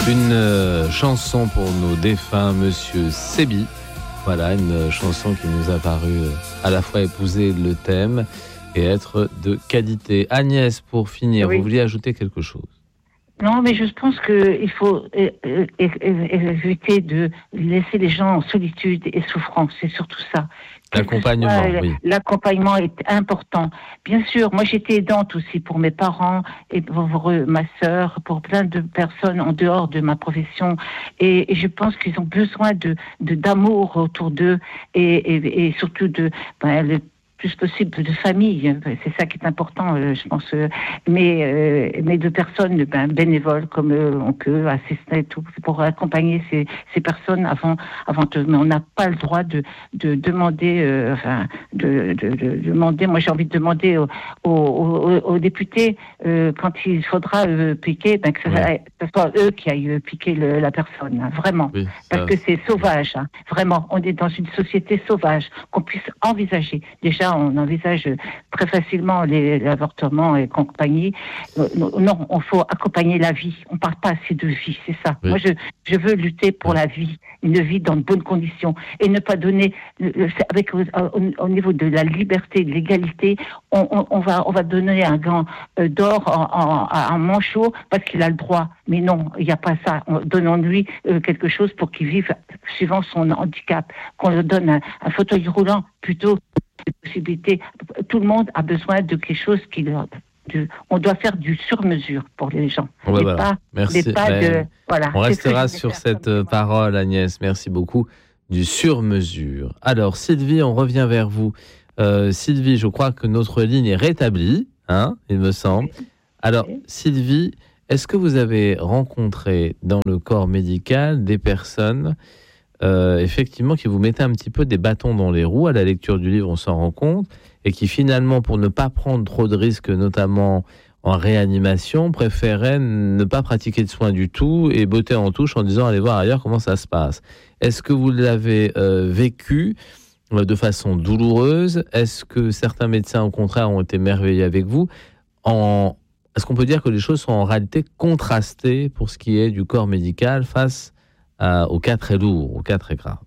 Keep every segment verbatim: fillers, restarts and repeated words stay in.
Une euh, chanson pour nos défunts, Monsieur Sébi. Voilà, une chanson qui nous a paru euh, à la fois épouser le thème et être de qualité. Agnès, pour finir, oui. Vous vouliez ajouter quelque chose ? Non, mais je pense qu'il faut é- é- é- éviter de laisser les gens en solitude et souffrance. C'est surtout ça. L'accompagnement, soit, oui. L'accompagnement est important. Bien sûr, moi j'étais aidante aussi pour mes parents et pour ma sœur, pour plein de personnes en dehors de ma profession. Et, et je pense qu'ils ont besoin de, de d'amour autour d'eux et, et, et surtout de ben, le plus possible de famille, c'est ça qui est important, euh, je pense. Euh, mais, euh, mais de personnes ben, bénévoles comme euh, on peut assister et tout pour accompagner ces, ces personnes avant, avant de, mais on n'a pas le droit de, de demander, euh, enfin, de, de, de demander. Moi, j'ai envie de demander aux, aux, aux, aux députés euh, quand il faudra euh, piquer, ben, que ce oui. soit eux qui aillent piquer le, la personne, hein, vraiment, oui, parce que c'est sauvage, hein, vraiment. On est dans une société sauvage qu'on puisse envisager déjà. On envisage très facilement les, l'avortement et compagnie. Non, on faut accompagner la vie. On ne parle pas assez de vie, c'est ça. Oui. Moi, je, je veux lutter pour oui. la vie, une vie dans de bonnes conditions et ne pas donner, avec au, au niveau de la liberté, de l'égalité, on, on, on va on va donner un gant d'or en, en, à un manchot parce qu'il a le droit. Mais non, il n'y a pas ça. Donnons-lui quelque chose pour qu'il vive suivant son handicap. Qu'on lui donne un, un fauteuil roulant plutôt. Possibilités. Tout le monde a besoin de quelque chose qui leur. De, on doit faire du sur-mesure pour les gens. Ouais, et voilà. pas, Merci. Pas de, voilà. On restera sur cette parole, Agnès. Merci beaucoup. Du sur-mesure. Alors, Sylvie, on revient vers vous. Euh, Sylvie, je crois que notre ligne est rétablie, hein, il me semble. Alors, Sylvie, est-ce que vous avez rencontré dans le corps médical des personnes Euh, effectivement, qui vous mettaient un petit peu des bâtons dans les roues? À la lecture du livre, on s'en rend compte, et qui finalement, pour ne pas prendre trop de risques, notamment en réanimation, préféraient ne pas pratiquer de soins du tout et botter en touche en disant allez voir ailleurs comment ça se passe. Est-ce que vous l'avez euh, vécu euh, de façon douloureuse? Est-ce que certains médecins, au contraire, ont été merveilleux avec vous? En... Est-ce qu'on peut dire que les choses sont en réalité contrastées pour ce qui est du corps médical face Euh, au cas très lourd, au cas très grave?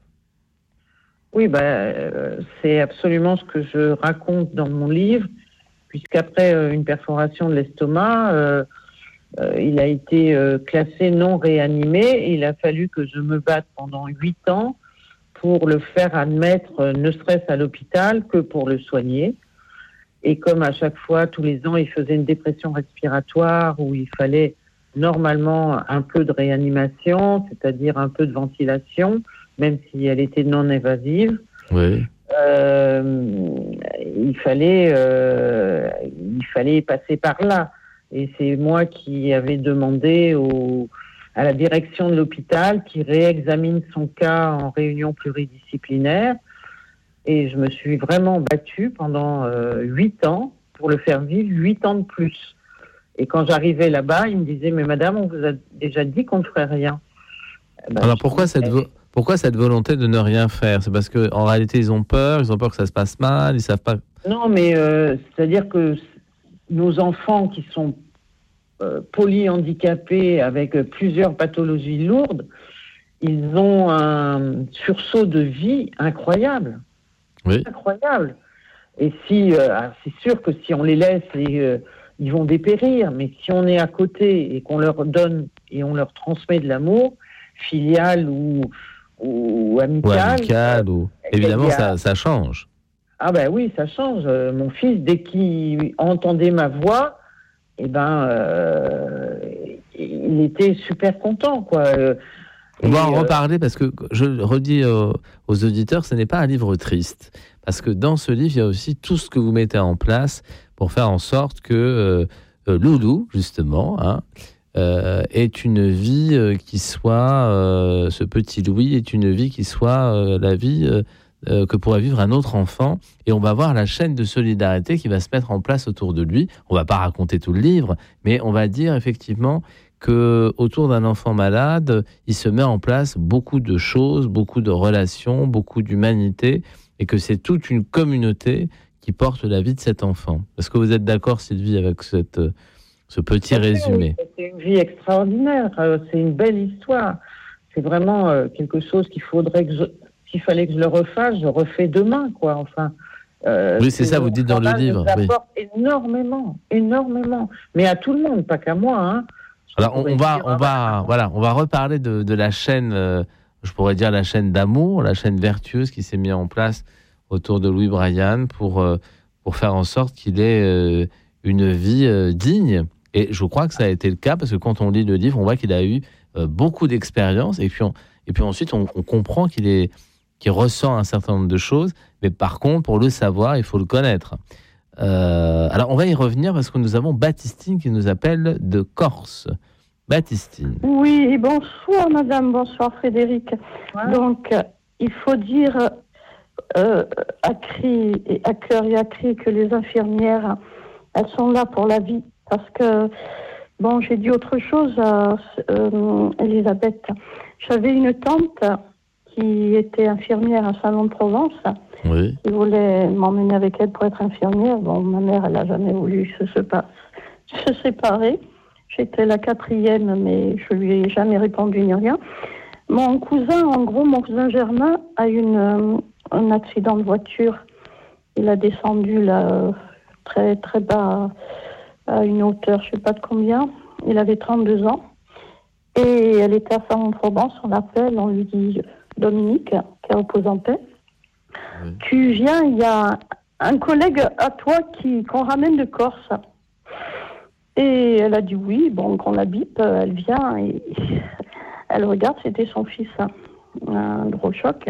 Oui, bah, euh, c'est absolument ce que je raconte dans mon livre, puisqu'après euh, une perforation de l'estomac, euh, euh, il a été euh, classé non réanimé et il a fallu que je me batte pendant huit ans pour le faire admettre, euh, ne serait-ce à l'hôpital que pour le soigner. Et comme à chaque fois, tous les ans, il faisait une dépression respiratoire où il fallait normalement un peu de réanimation, c'est-à-dire un peu de ventilation, même si elle était non évasive. Oui. Euh, il fallait, euh, il fallait passer par là. Et c'est moi qui avais demandé au, à la direction de l'hôpital qui réexamine son cas en réunion pluridisciplinaire. Et je me suis vraiment battue pendant huit euh, ans pour le faire vivre huit ans de plus. Et quand j'arrivais là-bas, il me disait « Mais madame, on vous a déjà dit qu'on ne ferait rien. » ben, Alors pourquoi cette, vo- pourquoi cette volonté de ne rien faire? C'est parce qu'en réalité, ils ont peur, ils ont peur que ça se passe mal, ils ne savent pas... Non, mais euh, c'est-à-dire que nos enfants qui sont euh, polyhandicapés avec plusieurs pathologies lourdes, ils ont un sursaut de vie incroyable. Oui. Incroyable. Et si, euh, c'est sûr que si on les laisse... Les, euh, ils vont dépérir, mais si on est à côté et qu'on leur donne et on leur transmet de l'amour, filial ou, ou amical... Ou amical, ou... évidemment, a... ça, ça change. Ah ben oui, ça change. Euh, mon fils, dès qu'il entendait ma voix, eh ben, euh, il était super content, quoi. Euh, on va en euh... reparler parce que, je redis aux, aux auditeurs, ce n'est pas un livre triste. Parce que dans ce livre, il y a aussi tout ce que vous mettez en place pour faire en sorte que euh, euh, Loulou, justement, hein, euh, est une vie euh, qui soit, euh, ce petit Louis est une vie qui soit euh, la vie euh, euh, que pourrait vivre un autre enfant. Et on va voir la chaîne de solidarité qui va se mettre en place autour de lui. On ne va pas raconter tout le livre, mais on va dire effectivement qu'autour d'un enfant malade, il se met en place beaucoup de choses, beaucoup de relations, beaucoup d'humanité, et que c'est toute une communauté qui porte la vie de cet enfant. Est-ce que vous êtes d'accord, Sylvie, avec cette, ce petit résumé. C'est une vie extraordinaire, c'est une belle histoire. C'est vraiment quelque chose qu'il faudrait que je, s'il fallait que je le refasse, je refais demain, quoi. Enfin. Euh, oui, c'est ça, vous dites dans le livre. Ça apporte oui. énormément, énormément. Mais à tout le monde, pas qu'à moi. Hein. Alors, on, on va, on va, voilà, on va reparler de, de la chaîne, euh, je pourrais dire la chaîne d'amour, la chaîne vertueuse qui s'est mise en place autour de Louis Brian pour, euh, pour faire en sorte qu'il ait euh, une vie euh, digne. Et je crois que ça a été le cas parce que quand on lit le livre, on voit qu'il a eu euh, beaucoup d'expérience et puis, on, et puis ensuite on, on comprend qu'il est, qu'il ressent un certain nombre de choses. Mais par contre, pour le savoir, il faut le connaître. Euh, alors, on va y revenir parce que nous avons Baptistine qui nous appelle de Corse. Baptistine. Oui, bonsoir madame, bonsoir Frédéric. Ouais. Donc, euh, il faut dire euh, à cri et à cœur et à cri que les infirmières, elles sont là pour la vie. Parce que, bon, j'ai dit autre chose à euh, Elisabeth. J'avais une tante qui était infirmière à Salon-de-Provence. Oui. Qui voulait m'emmener avec elle pour être infirmière. Bon, ma mère, elle n'a jamais voulu se, se, se séparer. J'étais la quatrième, mais je lui ai jamais répondu ni rien. Mon cousin, en gros, mon cousin Germain a eu une, euh, un accident de voiture. Il a descendu là, très, très bas, à une hauteur, je ne sais pas de combien. Il avait trente-deux ans. Et elle était à Salon-de-Provence, on l'appelle, on lui dit Dominique, qui repose en paix. Oui. Tu viens, il y a un collègue à toi qui, qu'on ramène de Corse. Et elle a dit oui, bon, qu'on l'habite, elle vient et elle regarde, c'était son fils, un gros choc.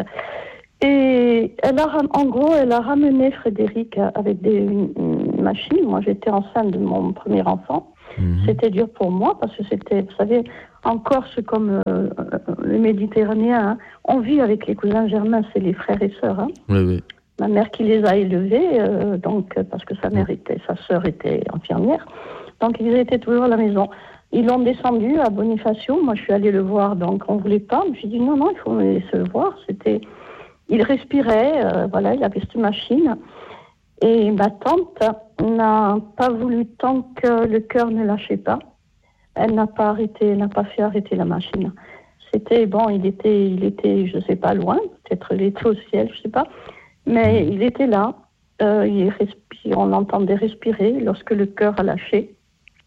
Et elle a, en gros, elle a ramené Frédéric avec des, une, une machine. Moi, j'étais enceinte de mon premier enfant. Mmh. C'était dur pour moi parce que c'était, vous savez, en Corse, comme euh, le Méditerranéen, hein, on vit avec les cousins germains, c'est les frères et sœurs. Hein. Oui, oui. Ma mère qui les a élevés, euh, donc, parce que sa mère était, sa sœur était infirmière. Donc, ils étaient toujours à la maison. Ils l'ont descendu à Bonifacio. Moi, je suis allée le voir, donc on ne voulait pas. J'ai dit non, non, il faut me laisser le voir. C'était... Il respirait, euh, voilà, il avait cette machine. Et ma tante n'a pas voulu tant que le cœur ne lâchait pas. Elle n'a pas arrêté, elle n'a pas fait arrêter la machine. C'était, bon, il était, il était, je ne sais pas, loin. Peut-être il était au ciel, je ne sais pas. Mais il était là. Euh, il respire, on l'entendait respirer lorsque le cœur a lâché.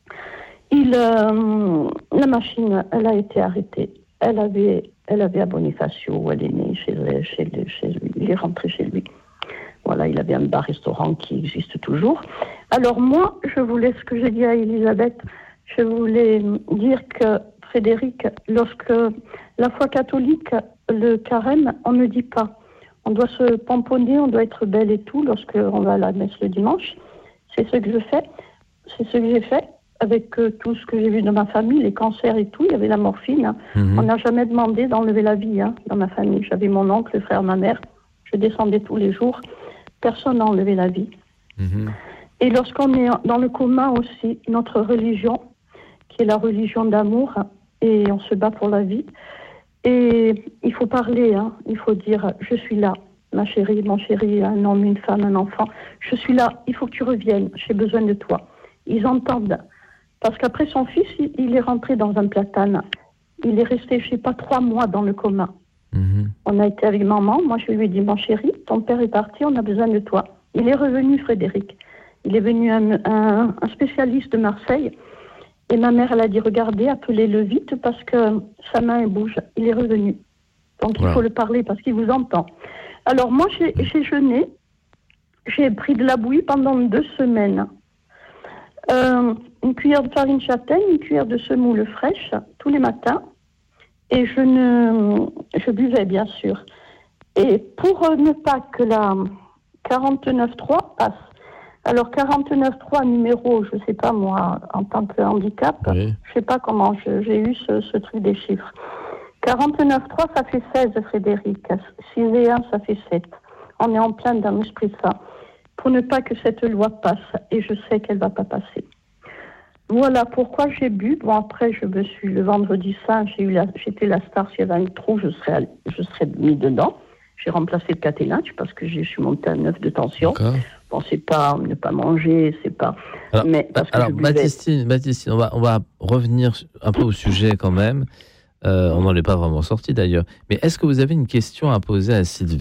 Il, euh, la machine, elle a été arrêtée. Elle avait, elle avait à Bonifacio, où elle est née, chez, chez, chez lui. Il est rentré chez lui. Voilà, il avait un bar-restaurant qui existe toujours. Alors moi, je voulais, ce que j'ai dit à Elisabeth, je voulais dire que Frédéric, lorsque la foi catholique, le carême, on ne dit pas. On doit se pomponner, on doit être belle et tout lorsqu'on va à la messe le dimanche. C'est ce que je fais. C'est ce que j'ai fait avec euh, tout ce que j'ai vu dans ma famille, les cancers et tout. Il y avait la morphine. Hein. Mmh. On n'a jamais demandé d'enlever la vie hein, dans ma famille. J'avais mon oncle, le frère, ma mère. Je descendais tous les jours. Personne n'a enlevé la vie. Mmh. Et lorsqu'on est dans le coma aussi, notre religion, qui est la religion d'amour, et on se bat pour la vie. Et il faut parler, hein. Il faut dire « je suis là, ma chérie, mon chéri, un homme, une femme, un enfant. Je suis là, il faut que tu reviennes, j'ai besoin de toi. » Ils entendent. Parce qu'après son fils, il est rentré dans un platane. Il est resté, je ne sais pas, trois mois dans le coma. Mmh. On a été avec maman. Moi, je lui ai dit, mon chéri, ton père est parti, on a besoin de toi. Il est revenu, Frédéric. Il est venu un, un, un spécialiste de Marseille. Et ma mère, elle a dit, regardez, appelez-le vite parce que sa main elle bouge. Il est revenu. Donc, wow. Il faut le parler parce qu'il vous entend. Alors, moi, j'ai, j'ai jeûné. J'ai pris de la bouillie pendant deux semaines. Euh, une cuillère de farine châtaigne, une cuillère de semoule fraîche tous les matins et je ne je buvais bien sûr. Et pour ne pas que la quarante-neuf trois passe, alors quarante-neuf trois numéro, je sais pas moi, en tant que handicap, oui. Je sais pas comment je, j'ai eu ce, ce truc des chiffres. quarante-neuf trois ça fait seize, Frédéric. six et un, ça fait sept. On est en plein dans l'esprit de ça. Pour ne pas que cette loi passe, et je sais qu'elle ne va pas passer. Voilà pourquoi j'ai bu. Bon, après, je me suis, le vendredi saint, j'ai eu la, j'étais la star, s'il y avait un trou, je serais, je serais mis dedans. J'ai remplacé le caténach parce que je suis montée à neuf de tension. D'accord. Bon, c'est pas ne pas manger, c'est pas. Alors, mais parce que alors je buvais... Baptistine, Baptistine, on va, on va revenir un peu au sujet quand même. Euh, on n'en est pas vraiment sorti d'ailleurs. Mais est-ce que vous avez une question à poser à Sylvie ?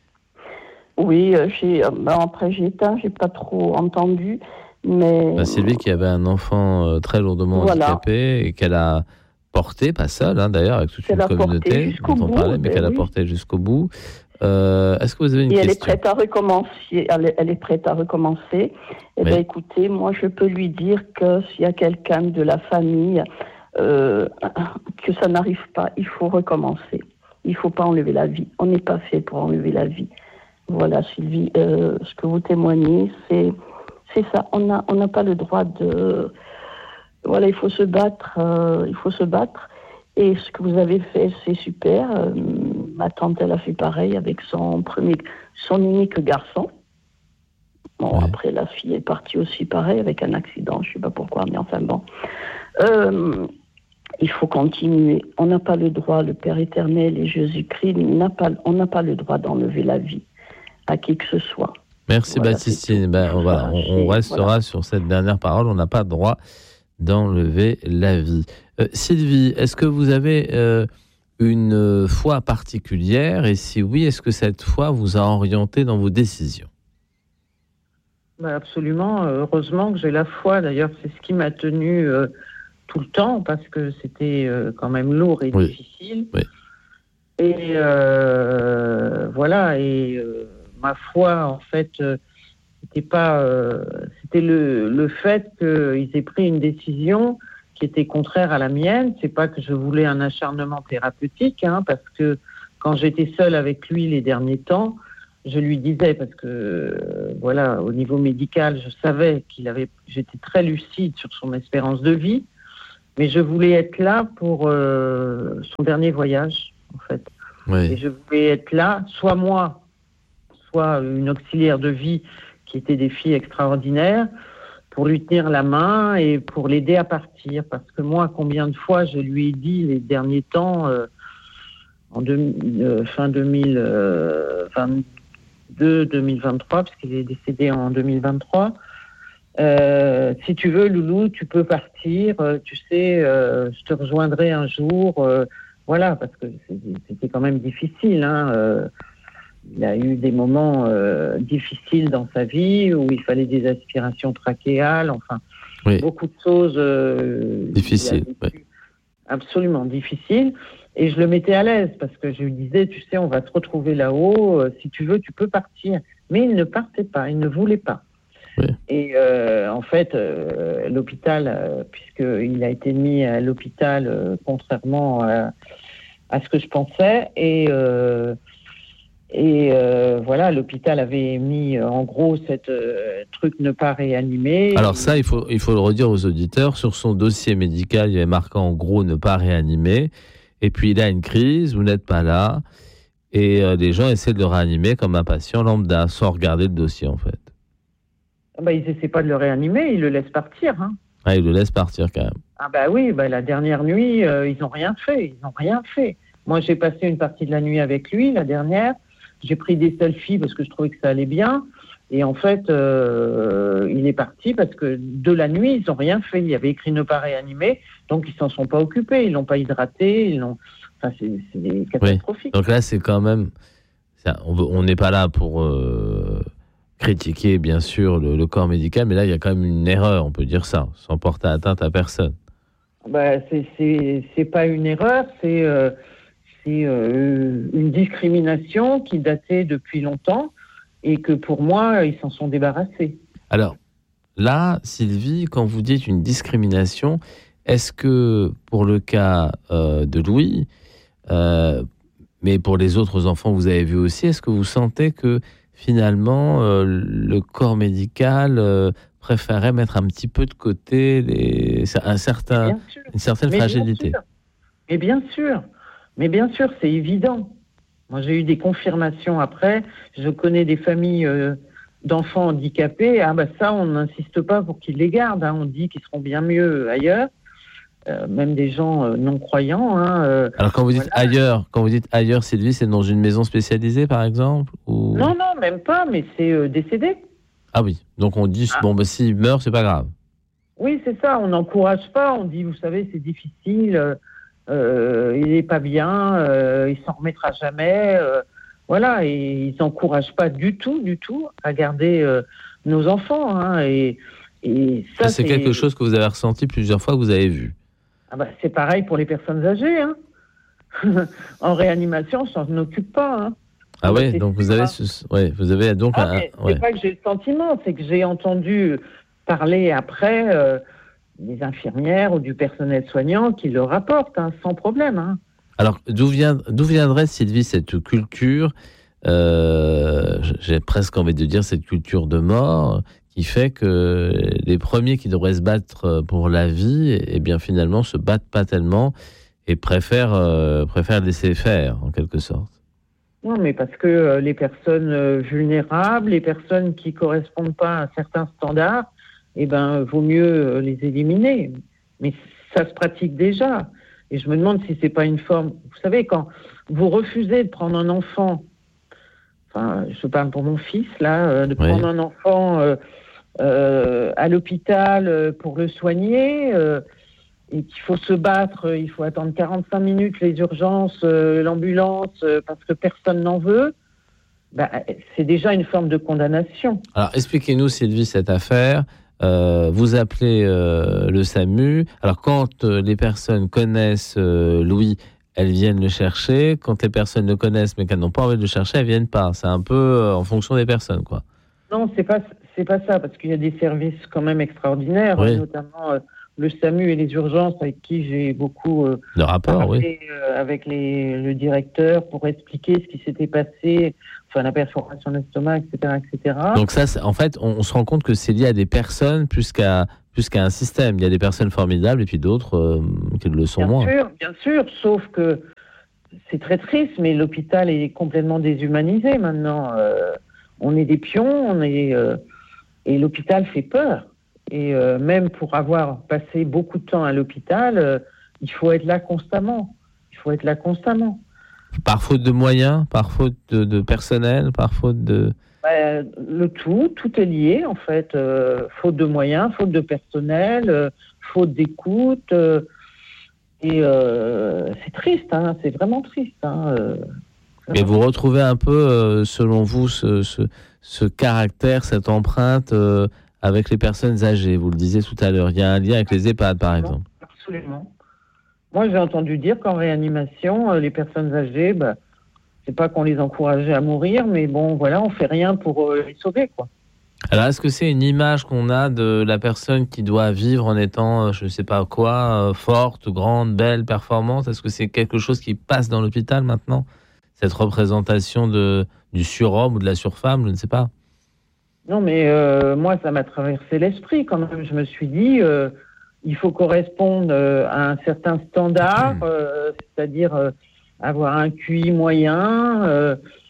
Oui, euh, j'ai, euh, ben après j'ai éteint, j'ai pas trop entendu. Mais... Bah, Sylvie qui avait un enfant euh, très lourdement voilà. handicapé et qu'elle a porté, pas seule hein, d'ailleurs, avec toute qu'elle une communauté dont on bout, parlait, mais ben qu'elle oui. a porté jusqu'au bout. Euh, est-ce que vous avez une et question ? elle est prête à recommencer. Elle est, elle est prête à recommencer. Eh oui. bien, écoutez, moi, je peux lui dire que s'il y a quelqu'un de la famille euh, que ça n'arrive pas, il faut recommencer. Il ne faut pas enlever la vie. On n'est pas fait pour enlever la vie. Voilà, Sylvie, euh, ce que vous témoignez, c'est, c'est ça. On n'a on n'a pas le droit de... Voilà, il faut se battre. Euh, il faut se battre. Et ce que vous avez fait, c'est super. Euh, ma tante, elle a fait pareil avec son premier, son unique garçon. Bon, ouais. Après, la fille est partie aussi pareil avec un accident. Je ne sais pas pourquoi, mais enfin bon. Euh, il faut continuer. On n'a pas le droit, le Père éternel et Jésus-Christ, n'a pas, on n'a pas le droit d'enlever la vie à qui que ce soit. Merci voilà, Baptistine. Ben, voilà, on, on restera voilà. sur cette dernière parole. On n'a pas le droit d'enlever la vie. Euh, Sylvie, est-ce que vous avez euh, une foi particulière et si oui, est-ce que cette foi vous a orienté dans vos décisions ? Ben absolument, heureusement que j'ai la foi. D'ailleurs, c'est ce qui m'a tenu euh, tout le temps parce que c'était euh, quand même lourd et oui. difficile. Oui. Et euh, voilà, et euh, ma foi, en fait, euh, c'était pas, euh, c'était le, le fait qu'ils aient pris une décision qui était contraire à la mienne. C'est pas que je voulais un acharnement thérapeutique, hein, parce que quand j'étais seule avec lui les derniers temps, je lui disais, parce que euh, voilà, au niveau médical, je savais qu'il avait, j'étais très lucide sur son espérance de vie, mais je voulais être là pour euh, son dernier voyage, en fait. Oui. Et je voulais être là, soit moi, soit une auxiliaire de vie qui était des filles extraordinaires, pour lui tenir la main et pour l'aider à partir. Parce que moi, combien de fois je lui ai dit les derniers temps, euh, en deux, euh, fin deux mille vingt-deux deux mille vingt-trois, puisqu'il est décédé en deux mille vingt-trois, euh, si tu veux, Loulou, tu peux partir, euh, tu sais, euh, je te rejoindrai un jour. Euh, voilà, parce que c'était quand même difficile, hein, euh, il a eu des moments euh, difficiles dans sa vie où il fallait des aspirations trachéales, enfin, oui. beaucoup de choses euh, difficiles. Oui. Absolument difficiles. Et je le mettais à l'aise parce que je lui disais, tu sais, on va se retrouver là-haut. Euh, si tu veux, tu peux partir. Mais il ne partait pas, il ne voulait pas. Oui. Et euh, en fait, euh, l'hôpital, euh, puisqu'il a été mis à l'hôpital euh, contrairement à, à ce que je pensais, et euh, Et euh, voilà, l'hôpital avait mis euh, en gros cette euh, truc ne pas réanimer. Alors ça, il faut, il faut le redire aux auditeurs, sur son dossier médical, il y avait marqué en gros ne pas réanimer. Et puis il a une crise, vous n'êtes pas là. Et euh, les gens essaient de le réanimer comme un patient lambda, sans regarder le dossier en fait. Ah bah, ils n'essaient pas de le réanimer, ils le laissent partir. Hein. Ah, ils le laissent partir quand même. Ah bah oui, bah, la dernière nuit, euh, ils n'ont rien fait, ils n'ont rien fait. Moi j'ai passé une partie de la nuit avec lui, la dernière. J'ai pris des selfies parce que je trouvais que ça allait bien. Et en fait, euh, il est parti parce que de la nuit, ils n'ont rien fait. Il y avait écrit ne pas réanimer, donc ils ne s'en sont pas occupés. Ils ne l'ont pas hydraté. Ils l'ont... Enfin, c'est, c'est catastrophique. Oui. Donc là, c'est quand même... Ça, on n'est pas là pour euh, critiquer, bien sûr, le, le corps médical, mais là, il y a quand même une erreur, on peut dire ça, sans porter atteinte à personne. Bah, c'est, c'est, c'est pas une erreur, c'est... Euh, C'est euh, une discrimination qui datait depuis longtemps et que pour moi, ils s'en sont débarrassés. Alors, là, Sylvie, quand vous dites une discrimination, est-ce que pour le cas euh, de Louis, euh, mais pour les autres enfants, vous avez vu aussi, est-ce que vous sentez que finalement, euh, le corps médical euh, préférait mettre un petit peu de côté les, un certain, une certaine mais fragilité? Bien sûr. Mais bien sûr. Mais bien sûr, c'est évident. Moi, j'ai eu des confirmations après. Je connais des familles euh, d'enfants handicapés. Ah ben ça, on n'insiste pas pour qu'ils les gardent. Hein. On dit qu'ils seront bien mieux ailleurs. euh, même des gens euh, non croyants. Hein, euh, Alors quand vous dites voilà. ailleurs, quand vous dites ailleurs, Sylvie, c'est dans une maison spécialisée, par exemple, ou... Non, non, même pas, mais c'est euh, décédé. Ah oui, donc on dit, Ah. bon, bah, s'il meurt, c'est pas grave. Oui, c'est ça, on n'encourage pas, on dit, vous savez, c'est difficile, euh, euh, il n'est pas bien, euh, il s'en remettra jamais. Euh, voilà, et ils n'encouragent pas du tout, du tout à garder euh, nos enfants. Hein, et, et ça, Ça, c'est, c'est quelque chose que vous avez ressenti plusieurs fois, que vous avez vu. Ah bah, c'est pareil pour les personnes âgées. Hein. En réanimation, on s'en occupe pas. Hein. Ah bah, ouais, donc vous avez, ce... ouais, vous avez donc ah, un... mais ouais. C'est pas que j'ai le sentiment, c'est que j'ai entendu parler après euh, des infirmières ou du personnel soignant qui le rapportent, hein, sans problème. Hein. Alors, d'où, vient, d'où viendrait, Sylvie, cette culture, euh, j'ai presque envie de dire cette culture de mort, qui fait que les premiers qui devraient se battre pour la vie, eh bien finalement se battent pas tellement et préfèrent, euh, préfèrent laisser faire, en quelque sorte. Non, mais parce que euh, les personnes euh, vulnérables, les personnes qui correspondent pas à un certain standard, eh ben, vaut mieux euh, les éliminer. Mais ça se pratique déjà. Et je me demande si c'est pas une forme. Vous savez, quand vous refusez de prendre un enfant, enfin, je parle pour mon fils là, euh, de prendre Oui. un enfant euh, euh, à l'hôpital euh, pour le soigner. Euh, et qu'il faut se battre, il faut attendre quarante-cinq minutes, les urgences, euh, l'ambulance, euh, parce que personne n'en veut, bah, c'est déjà une forme de condamnation. Alors, expliquez-nous, Sylvie, cette affaire. Euh, vous appelez euh, le SAMU. Alors, quand euh, les personnes connaissent euh, Louis, elles viennent le chercher. Quand les personnes le connaissent, mais qu'elles n'ont pas envie de le chercher, elles viennent pas. C'est un peu euh, en fonction des personnes, quoi. Non, c'est pas, c'est pas ça, parce qu'il y a des services quand même extraordinaires, Oui. hein, notamment... Euh, le SAMU et les urgences avec qui j'ai beaucoup euh, Le rapport, parlé oui. euh, avec les, le directeur pour expliquer ce qui s'était passé, enfin la perforation de l'estomac, et cetera, et cetera. Donc ça, c'est, en fait, on, on se rend compte que c'est lié à des personnes plus qu'à, plus qu'à un système. Il y a des personnes formidables et puis d'autres euh, qui le sont bien moins. Bien sûr, bien sûr, sauf que c'est très triste, mais l'hôpital est complètement déshumanisé maintenant. Euh, on est des pions, on est, euh, et l'hôpital fait peur. Et euh, même pour avoir passé beaucoup de temps à l'hôpital, euh, il faut être là constamment. Il faut être là constamment. Par faute de moyens, par faute de, de personnel, par faute de... Euh, le tout, tout est lié en fait. Euh, faute de moyens, faute de personnel, euh, faute d'écoute. Euh, et euh, c'est triste, hein, c'est vraiment triste. Hein, euh, Mais vous retrouvez un peu, euh, selon vous, ce, ce, ce caractère, cette empreinte... Euh, avec les personnes âgées, vous le disiez tout à l'heure. Il y a un lien avec les EHPAD, par exemple. Absolument. Moi, j'ai entendu dire qu'en réanimation, les personnes âgées, bah, c'est pas qu'on les encourageait à mourir, mais bon, voilà, on fait rien pour euh, les sauver, quoi. Alors, est-ce que c'est une image qu'on a de la personne qui doit vivre en étant, je ne sais pas quoi, forte, grande, belle, performante? Est-ce que c'est quelque chose qui passe dans l'hôpital maintenant? Cette représentation de, du surhomme ou de la surfemme, je ne sais pas. Non, mais euh, moi, ça m'a traversé l'esprit quand même. Je me suis dit, euh, il faut correspondre euh, à un certain standard, euh, c'est-à-dire euh, avoir un Q I moyen, euh,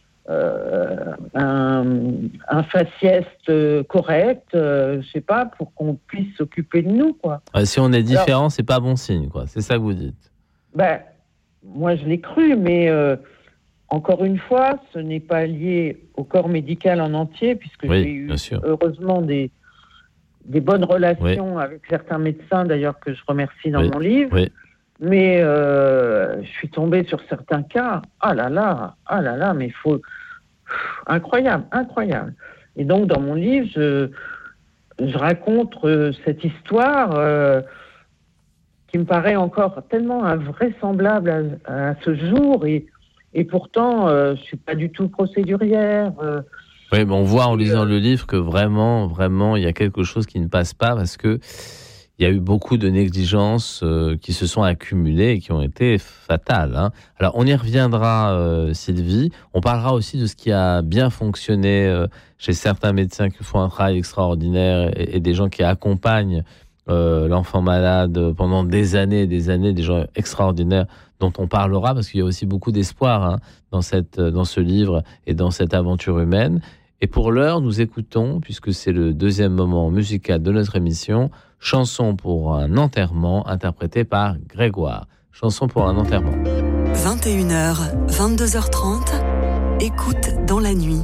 euh, un, un faciès euh, correct, euh, je sais pas, pour qu'on puisse s'occuper de nous, quoi. Ouais, si on est différent, Alors, c'est pas bon signe, quoi. C'est ça que vous dites. Ben, moi, je l'ai cru, mais... Euh, Encore une fois, ce n'est pas lié au corps médical en entier, puisque oui, j'ai eu bien sûr. heureusement des, des bonnes relations oui. avec certains médecins, d'ailleurs, que je remercie dans oui. mon livre. Oui. Mais euh, je suis tombée sur certains cas. Ah là là, ah là là, mais il faut... Incroyable, incroyable. Et donc, dans mon livre, je, je raconte euh, cette histoire euh, qui me paraît encore tellement invraisemblable à, à ce jour. Et Et pourtant, euh, je ne suis pas du tout procédurière. Euh, oui, mais on voit en lisant euh, le livre que vraiment, vraiment, il y a quelque chose qui ne passe pas parce que il y a eu beaucoup de négligences euh, qui se sont accumulées et qui ont été fatales. Hein. Alors, on y reviendra, euh, Sylvie. On parlera aussi de ce qui a bien fonctionné euh, chez certains médecins qui font un travail extraordinaire et, et des gens qui accompagnent euh, l'enfant malade pendant des années et des années, des gens extraordinaires dont on parlera, parce qu'il y a aussi beaucoup d'espoir hein, dans, cette, dans ce livre et dans cette aventure humaine. Et pour l'heure, nous écoutons, puisque c'est le deuxième moment musical de notre émission, Chanson pour un enterrement, interprétée par Grégoire. Chanson pour un enterrement. vingt et une heures, vingt-deux heures trente, écoute dans la nuit.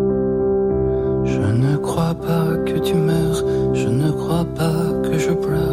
Je ne crois pas que tu meurs, je ne crois pas que je pleure.